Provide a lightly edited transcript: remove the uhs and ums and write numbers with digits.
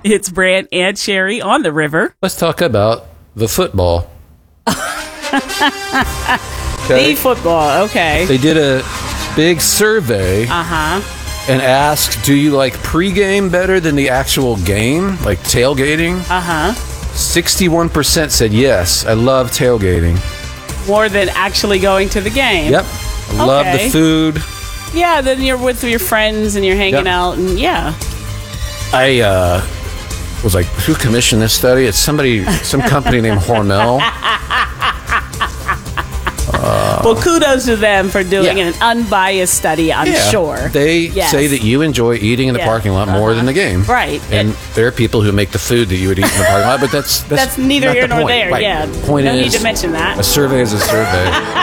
It's Brant and Sherry on the river. Let's talk about the football. The football, okay. They did a big survey and asked, do you like pregame better than the actual game, like tailgating? 61% said yes, I love tailgating. More than actually going to the game. Yep. I love the food. Yeah, then you're with your friends and you're hanging out, and I was like, who commissioned this study? It's some company named Hormel. Well, kudos to them for doing an unbiased study, I'm sure. They say that you enjoy eating in the parking lot more than the game. Right. And there are people who make the food that you would eat in the parking lot, but that's neither here nor there. Right. Yeah. Point no is, need to mention that. A survey is a survey.